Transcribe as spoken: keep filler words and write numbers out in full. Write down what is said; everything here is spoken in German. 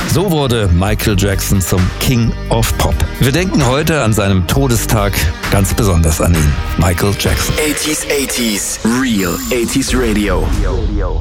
So wurde Michael Jackson zum King of Pop. Wir denken heute an seinem Todestag ganz besonders an ihn, Michael Jackson. eighties, eighties, Real eighties Radio.